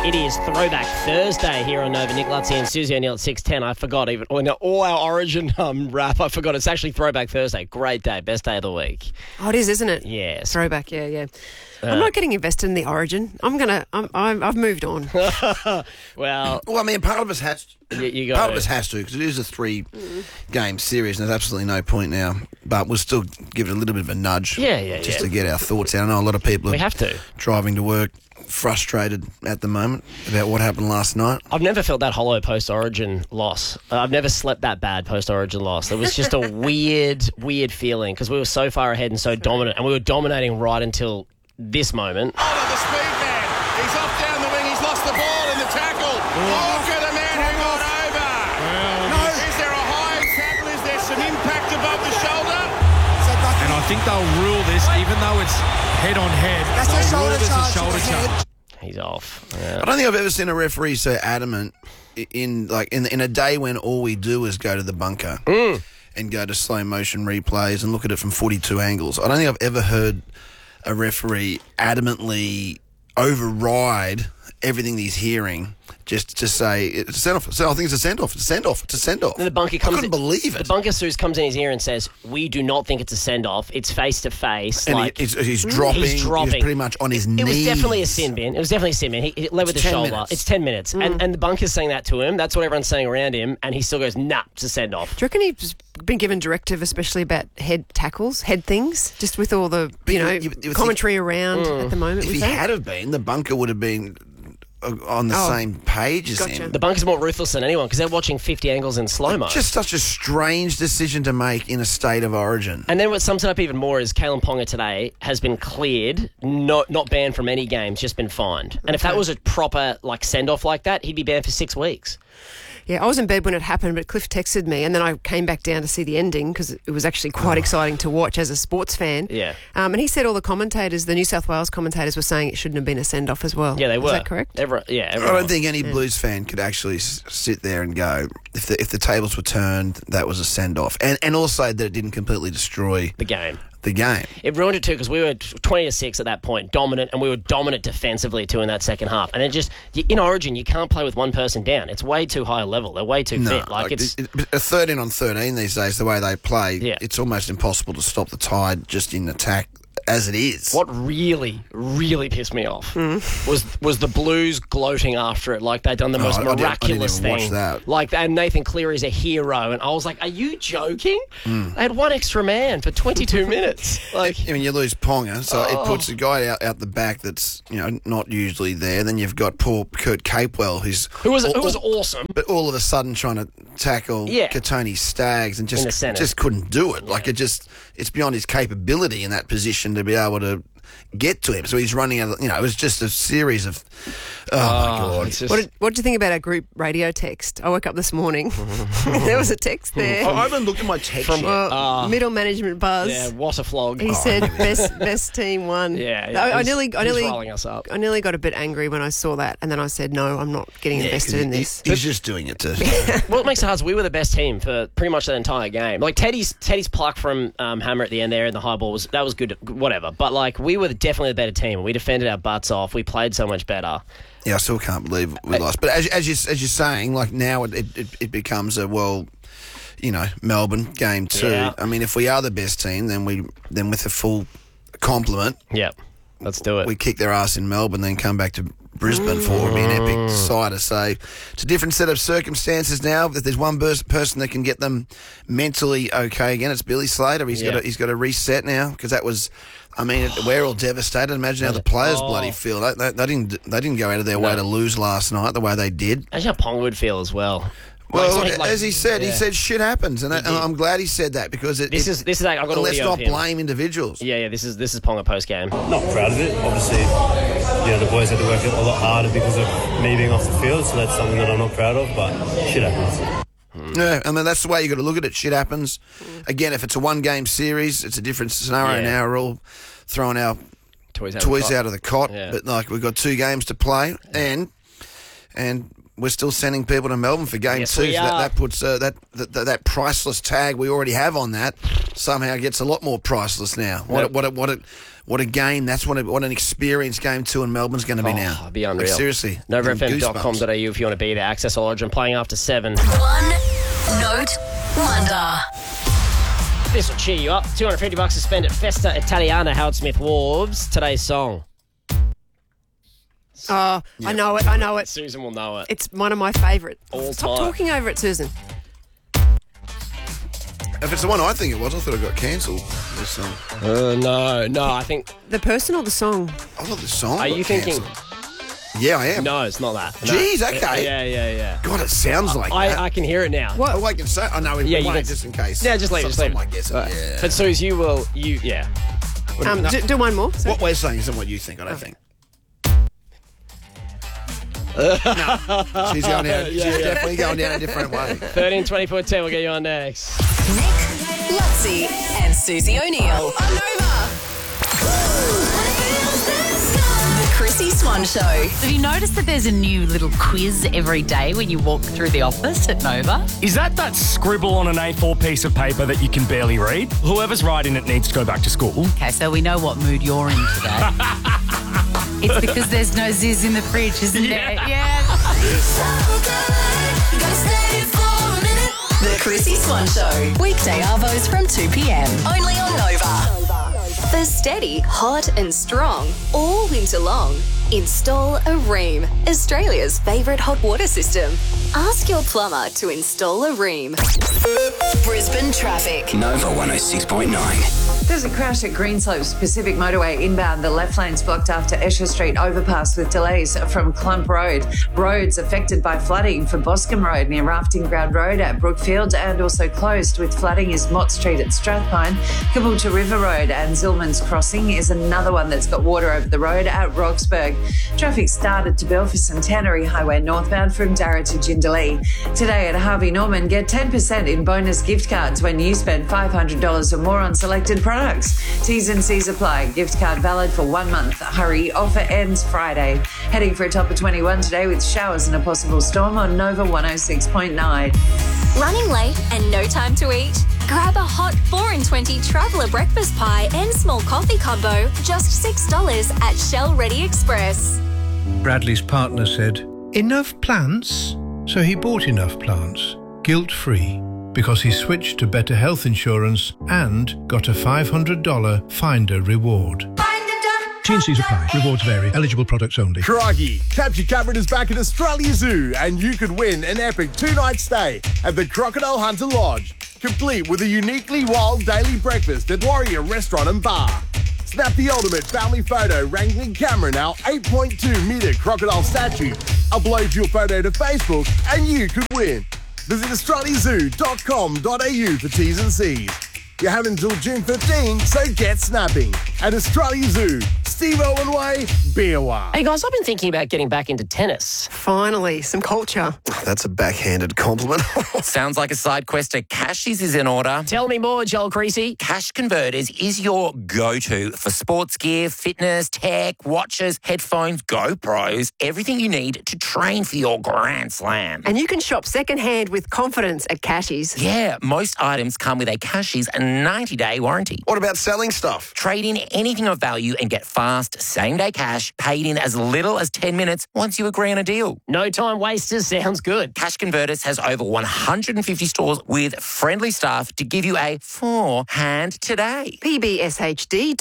It is Throwback Thursday here on Nova. Nick Lutzi and Susie O'Neill at 6:10. I forgot even all our Origin wrap. I forgot it's actually Throwback Thursday. Great day, best day of the week. Oh, it is, isn't it? Yes. Throwback, yeah. I'm not getting invested in the Origin. I've moved on. Well, I mean, part of us has to. you Part got of us has to, because it is a 3-game series, and there's absolutely no point now. But we'll still give it a little bit of a nudge. Just to get our thoughts out. I know a lot of people We have to. driving to work frustrated at the moment about what happened last night. I've never felt that hollow post-Origin loss. I've never slept that bad post-Origin loss. It was just a weird feeling because we were so far ahead and so dominant, and we were dominating right until this moment. Oh, the speed man. He's off down the wing. He's lost the ball in the tackle. Look at the man who got over. Is there a high tackle? Is there some impact above the shoulder? And I think they'll rule this, even though it's head-on-head. They'll rule this a shoulder charge. He's off. I don't think I've ever seen a referee so adamant in a day when all we do is go to the bunker and go to slow motion replays and look at it from 42 angles. I don't think I've ever heard a referee adamantly override everything he's hearing just to say it's a send-off. So I think it's a send-off. It's a send-off. It's a send-off. And the bunker comes I couldn't believe it. The bunker Suze comes in his ear and says, "We do not think it's a send-off. It's face-to-face." And he's dropping. He's pretty much on his knees. It was definitely a sin bin. It was definitely a sin bin. He led with the 10 shoulder. minutes. It's 10 minutes. And the bunker's saying that to him. That's what everyone's saying around him. And he still goes, nah, it's a send-off. Do you reckon he's been given directive, especially about head tackles, head things, just with all the commentary around at the moment? If with he that? had have been, the bunker would have been on the same page as Gotcha. him. The bunker's more ruthless than anyone because they're watching 50 angles in slow-mo. Just such a strange decision to make in a state of origin. And then what sums it up even more is Kalen Ponga today has been cleared, not banned from any games, just been fined. And if that was a proper send-off like that, he'd be banned for 6 weeks. Yeah, I was in bed when it happened, but Cliff texted me, and then I came back down to see the ending because it was actually quite exciting to watch as a sports fan. Yeah. And he said all the commentators, the New South Wales commentators, were saying it shouldn't have been a send-off as well. Yeah, they were. Is that correct? Everyone I don't think any Blues fan could actually sit there and go, if the tables were turned, that was a send-off. And also that it didn't completely destroy the game. the game. It ruined it too because we were 20-6 at that point, dominant, and we were dominant defensively too in that second half. And then in Origin, you can't play with one person down. It's way too high a level. They're way too fit. A 13 on 13 these days, the way they play, it's almost impossible to stop the Tide just in attack as it is. What really pissed me off was the Blues gloating after it like they'd done the most miraculous I didn't thing. Watch that. And Nathan Cleary's a hero, and I was like, "Are you joking?" They had one extra man for 22 minutes. I mean, you lose Ponga, so it puts a guy out the back that's not usually there. Then you've got poor Kurt Capewell, who was awesome, but all of a sudden trying to tackle Katoni Staggs and just couldn't do it. It's beyond his capability in that position to be able to get to him. So he's running out of, it was just a series of, my God. What did you think about our group radio text? I woke up this morning. There was a text there. I haven't looked at my text from yet. Middle management buzz. Yeah, what a flog. He said best team won. I nearly rolling us up. I nearly got a bit angry when I saw that, and then I said, no, I'm not getting invested in this. He's just doing it to... What makes it hard is we were the best team for pretty much that entire game. Teddy's pluck from Hammer at the end there in the high ball was good, whatever. But we were definitely the better team. We defended our butts off. We played so much better. Yeah, I still can't believe we lost. But as you're saying, now it becomes a Melbourne game too. Yeah. I mean, if we are the best team, then with a full complement, let's do it. We kick their ass in Melbourne, then come back to Brisbane for it would be an epic sight to say. It's a different set of circumstances now. If there's one person that can get them mentally okay again, it's Billy Slater. He's got to reset now because that was. I mean, we're all devastated. Imagine how the players bloody feel. They didn't go out of their way to lose last night the way they did. Imagine how Ponga would feel as well. Well, as he said, shit happens, and I'm glad he said that because I've got let's not blame individuals. Yeah. This is Ponga post game. Not proud of it. Obviously, the boys had to work a lot harder because of me being off the field, so that's something that I'm not proud of. But shit happens. Yeah, I mean, that's the way you got to look at it. Shit happens. Again, if it's a one-game series, it's a different scenario. Now we're all throwing our toys out of the cot. Yeah. But we've got 2 games to play, and we're still sending people to Melbourne for game Yes, 2. we So are. that puts that priceless tag we already have on that somehow gets a lot more priceless now. What a game! That's what an experience game 2 in Melbourne's going to be now. It'd be unreal. Like, seriously, NovaFM.com.au if you want to be there. Access Origin playing after 7. One note wonder. This will cheer you up. $250 to spend at Festa Italiana, Howard Smith Warbs. Today's song. Oh, I know it. Susan will know it. It's one of my favourite. All Stop time. talking over it, Susan. If it's the one I think it was, I thought it got cancelled. This song. No, I think... The person or the song? I thought the song. Are got you thinking... cancelled. Yeah, I am. No, it's not that. No. Jeez, okay. Yeah. God, it sounds like that. I can hear it now. What? Oh, I can say. I know. Yeah, you Wait, can- just in case. Yeah, just leave it. Someone might guess it. Right. Yeah. But Suze, yeah. Do one more. What we're saying isn't what you think. I don't think. No, she's going down. She's definitely going down a different way. 13, 24, 10. We'll get you on next. Nick, Lutzi, and Susie O'Neill on Nova. The Chrissy Swan Show. Have you noticed that there's a new little quiz every day when you walk through the office at Nova? Is that scribble on an A4 piece of paper that you can barely read? Whoever's writing it needs to go back to school. Okay, so we know what mood you're in today. It's because there's no Ziz in the fridge, isn't there? Yeah. The Chrissy Swan Show. Weekday arvos from 2 p.m. Only on Nova. For steady, hot and strong, all winter long, install a Ream, Australia's favourite hot water system. Ask your plumber to install a Ream. Brisbane traffic. Nova 106.9. There's a crash at Greenslopes Pacific Motorway inbound. The left lane's blocked after Esher Street overpass with delays from Clump Road. Roads affected by flooding for Boscombe Road near Rafting Ground Road at Brookfield, and also closed with flooding is Mott Street at Strathpine. Caboolture River Road and Zillman's Crossing is another one that's got water over the road at Roxburgh. Traffic started to Belfast and Tannery Highway northbound from Darra to Jindalee. Today at Harvey Norman, get 10% in bonus gift cards when you spend $500 or more on selected products. T's and C's apply. Gift card valid for 1 month. Hurry, offer ends Friday. Heading for a top of 21 today with showers and a possible storm on Nova 106.9. Running late and no time to eat? Grab a hot 4 in 20 traveller breakfast pie and small coffee combo, just $6 at Shell Ready Express. Bradley's partner said, "Enough plants?" So he bought enough plants, guilt-free, because he switched to better health insurance and got a $500 Finder reward. T&Cs apply. Rewards vary. Eligible products only. Crikey! Capture Cameron is back at Australia Zoo, and you could win an epic 2-night stay at the Crocodile Hunter Lodge, complete with a uniquely wild daily breakfast at Warrior Restaurant and Bar. Snap the ultimate family photo wrangling Cameron, our 8.2-metre crocodile statue. Upload your photo to Facebook, and you could win. Visit australiazoo.com.au for T's and C's. You have until June 15, so get snapping. At Australia Zoo, Steve Owen Way, be a while. Hey guys, I've been thinking about getting back into tennis. Finally, some culture. That's a backhanded compliment. Sounds like a side quest to Cashies is in order. Tell me more, Joel Creasy. Cash Converters is your go-to for sports gear, fitness, tech, watches, headphones, GoPros, everything you need to train for your Grand Slam. And you can shop secondhand with confidence at Cashies. Yeah, most items come with a Cashies 90-day warranty. What about selling stuff? Trade in anything of value and get fast, same-day cash paid in as little as 10 minutes once you agree on a deal. No time wasters sounds good. Cash Converters has over 150 stores with friendly staff to give you a forehand today. PBSHD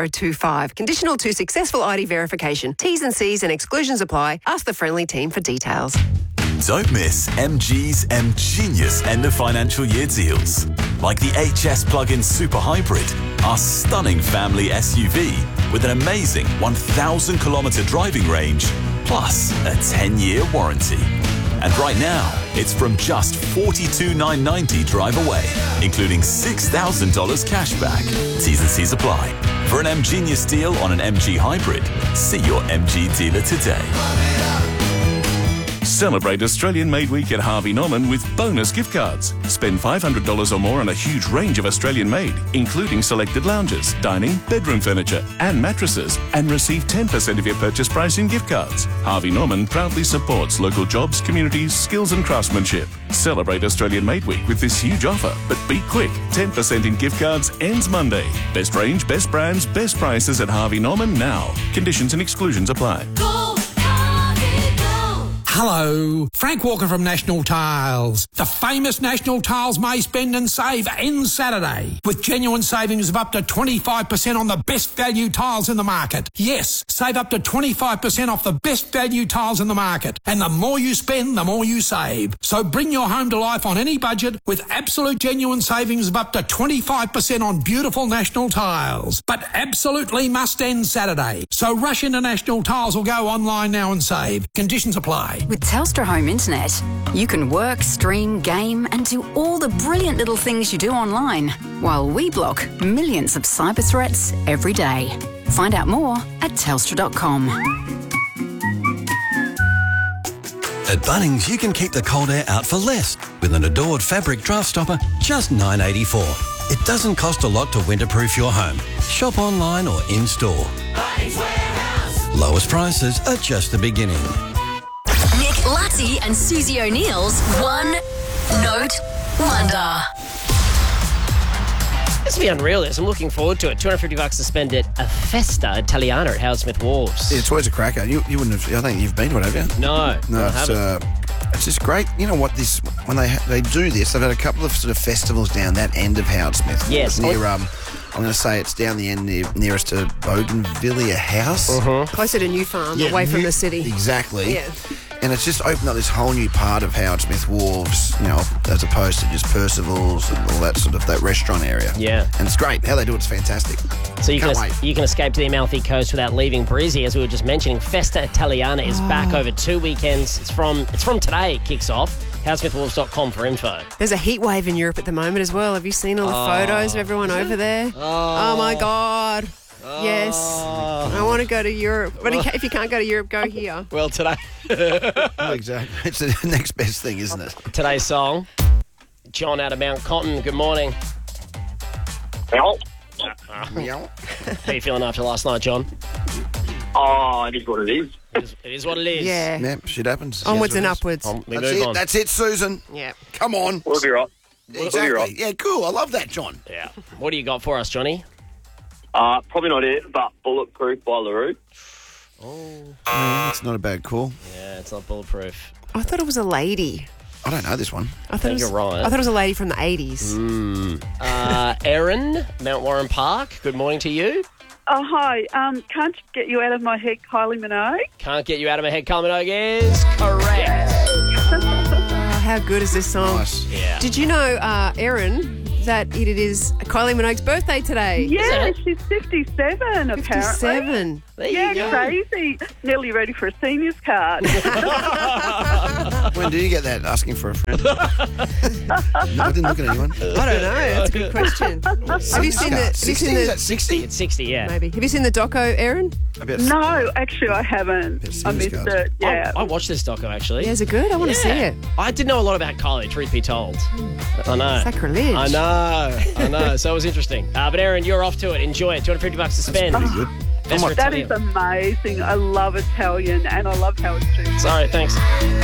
2025. Conditional to successful ID verification. T's and C's and exclusions apply. Ask the friendly team for details. Don't miss MG's M-Genius end of financial year deals. Like the HS plug-in Super Hybrid, our stunning family SUV with an amazing 1,000-kilometre driving range, plus a 10-year warranty. And right now, it's from just $42,990 drive away, including $6,000 cash back. T's and C's apply. For an M-Genius deal on an MG Hybrid, see your MG dealer today. Celebrate Australian Made Week at Harvey Norman with bonus gift cards. Spend $500 or more on a huge range of Australian made, including selected lounges, dining, bedroom furniture and mattresses, and receive 10% of your purchase price in gift cards. Harvey Norman proudly supports local jobs, communities, skills and craftsmanship. Celebrate Australian Made Week with this huge offer, but be quick. 10% in gift cards ends Monday. Best range, best brands, best prices at Harvey Norman now. Conditions and exclusions apply. Hello, Frank Walker from National Tiles. The famous National Tiles May Spend and Save ends Saturday with genuine savings of up to 25% on the best value tiles in the market. Yes, save up to 25% off the best value tiles in the market. And the more you spend, the more you save. So bring your home to life on any budget with absolute genuine savings of up to 25% on beautiful National Tiles. But absolutely must end Saturday. So rush into National Tiles or go online now and save. Conditions apply. With Telstra Home Internet, you can work, stream, game and do all the brilliant little things you do online, while we block millions of cyber threats every day. Find out more at telstra.com. At Bunnings, you can keep the cold air out for less with an Adored fabric draft stopper, just $9.84. It doesn't cost a lot to winterproof your home. Shop online or in-store. Bunnings Warehouse. Lowest prices are just the beginning. Nick Lutty and Susie O'Neill's One Note Wonder. This will be unreal, this. I'm looking forward to it. $250 to spend at a Festa Italiana at Howard Smith Wharves. Yeah, it's always a cracker. You wouldn't have. I think you've been to it, have you? No, No, I haven't. it's just great. You know what? When they do this, they've had a couple of sort of festivals down that end of Howard Smith. Yes. Near I'm going to say it's down the end nearest to Bougainvillea House. Closer to New Farm, Yeah, away from the city. Exactly. Yeah. And it's just opened up this whole new part of Howard Smith Wharves, you know, as opposed to just Percival's and all that sort of that restaurant area. Yeah. And it's great. How they do it's fantastic. So you Can't can wait. you can escape to the Amalfi Coast without leaving Brizzy, as we were just mentioning. Festa Italiana is back over 2 weekends. It's from today. It kicks off. HowardSmithWolves.com for info. There's a heat wave in Europe at the moment as well. Have you seen all the photos of everyone over there? Oh my God. Yes. I want to go to Europe. But if you can't go to Europe, go here. Well, today. Oh, exactly. It's the next best thing, isn't it? Today's song, John out of Mount Cotton. Good morning. Meow. How you feeling after last night, John? Oh, it is what it is. It is what it is. Yeah. Yep, shit happens. Onwards Yes, and it is. upwards. That's it, Susan. Yeah. Come on. We'll be right. Exactly. right. Yeah, cool. I love that, John. Yeah. What do you got for us, Johnny? Probably not it, but Bulletproof by LaRue. It's not a bad call. Yeah, it's not bulletproof. I thought it was a lady. I don't know this one. I thought you're right. I thought it was a lady from the 80s. Erin, Mount Warren Park. Good morning to you. Oh, hi. Can't get you out of my head, Kylie Minogue. Can't get you out of my head. Kylie Minogue is correct. Oh, how good is this song? Nice. Yeah. Did you know, Erin, that it is Kylie Minogue's birthday today? Yeah, she's 57, apparently. 57. There you Yeah, go. crazy. Nearly ready for a senior's card. When did you get that? Asking for a friend? No, I didn't look at anyone. I don't know. That's a good question. Have you seen the? Have you 60? seen Is the? that 60? It's 60, yeah. Maybe. Have you seen the doco, Erin? No, actually, I haven't. I missed it. Yeah. I watched this doco, actually. Yeah, is it good? I want to see it. I didn't know a lot about Kylie, truth be told. I know. Sacrilege. I know. So it was interesting. But Erin, you're off to it. Enjoy it. $250 to spend. Pretty good. Best for That is Italian. amazing. I love Italian and I love Howard Street. Sorry, thanks.